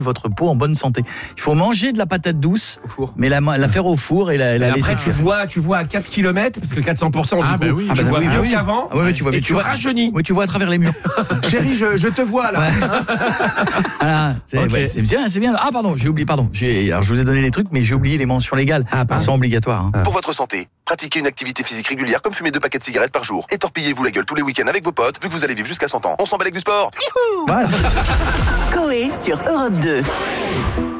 votre peau en bonne santé. Il faut manger de la patate douce, Au four. mais la faire au four et la Et laisser après, cuire. tu vois à 4 km, parce que 400%, Ah, du bah coup, oui. tu Ah, bah vois oui, mieux oui. qu'avant, Ah, oui, tu vois, et mais tu vois- rajeunis. Oui, tu vois à travers les murs. Chérie, je te vois là. Voilà, c'est Ok. ouais, c'est bien, c'est bien. Ah pardon, j'ai oublié, pardon. Alors je vous ai donné les trucs, mais j'ai oublié les mentions légales. Ah, pardon. Elles sont obligatoires. hein. Pour votre santé, pratiquez une activité physique régulière comme fumer 2 paquets de cigarettes par jour. Et torpillez-vous la gueule tous les week-ends avec vos potes, vu que vous allez vivre jusqu'à 100 ans. On s'en bat avec du sport. Voilà. Coé sur Europe 2.